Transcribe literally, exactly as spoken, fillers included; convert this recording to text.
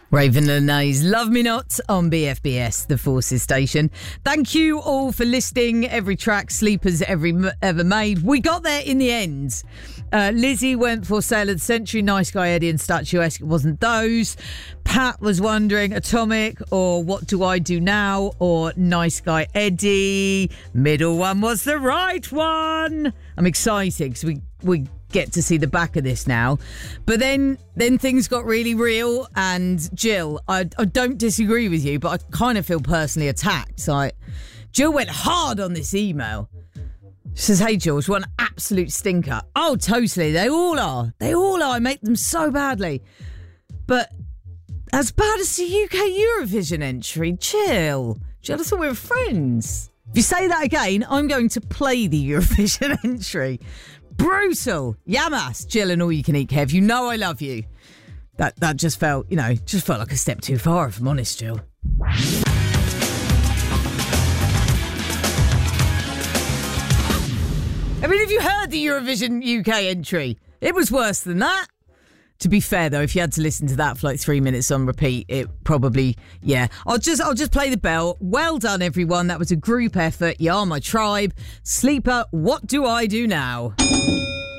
Raven and Nays, Love Me Not on B F B S, the Forces station. Thank you all for listing every track Sleepers every ever made. We got there in the end. Uh, Lizzie went for Sale of the Century, Nice Guy Eddie and Statuesque. It wasn't those. Pat was wondering Atomic or What Do I Do Now or Nice Guy Eddie. Middle one was the right one. I'm excited because we, we get to see the back of this now. But then then things got really real, and Jill, I, I don't disagree with you, but I kind of feel personally attacked. Like, Jill went hard on this email. She says, hey, George, what an absolute stinker. Oh, totally. They all are. They all are. I make them so badly. But as bad as the U K Eurovision entry, chill. Jill, I thought we were friends. If you say that again, I'm going to play the Eurovision entry. Brutal. Yamas, Jill and All You Can Eat Kev. You know I love you. That that just felt, you know, just felt like a step too far, if I'm honest, Jill. I mean, have you heard the Eurovision U K entry? It was worse than that. To be fair, though, if you had to listen to that for like three minutes on repeat, it probably, yeah. I'll just I'll just play the bell. Well done, everyone. That was a group effort. You are my tribe. Sleeper, what do I do now?